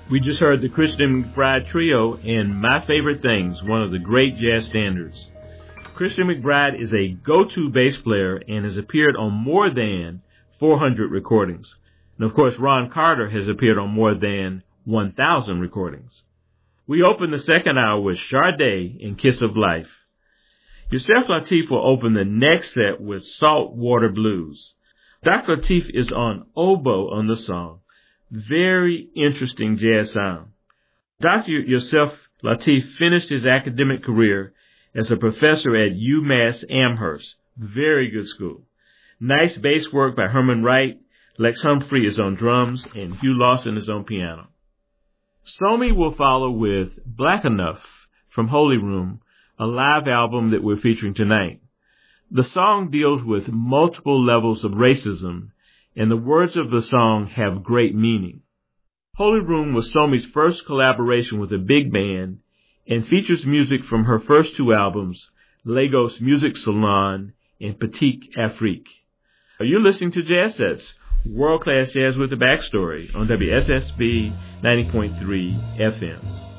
We just heard the Christian McBride Trio in My Favorite Things, one of the great jazz standards. Christian McBride is a go-to bass player and has appeared on more than 400 recordings. And of course, Ron Carter has appeared on more than 1,000 recordings. We open the second hour with Sade in Kiss of Life. Yusef Lateef will open the next set with Saltwater Blues. Dr. Lateef is on oboe on the song. Very interesting jazz sound. Dr. Yusef Lateef finished his academic career as a professor at UMass Amherst. Very good school. Nice bass work by Herman Wright. Lex Humphrey is on drums, and Hugh Lawson is on piano. Somi will follow with Black Enough from Holy Room, a live album that we're featuring tonight. The song deals with multiple levels of racism, and the words of the song have great meaning. Holy Room was Somi's first collaboration with a big band and features music from her first two albums, Lagos Music Salon and Petite Afrique. You're listening to Jazz Sets, world-class jazz with a backstory on WSSB 90.3 FM.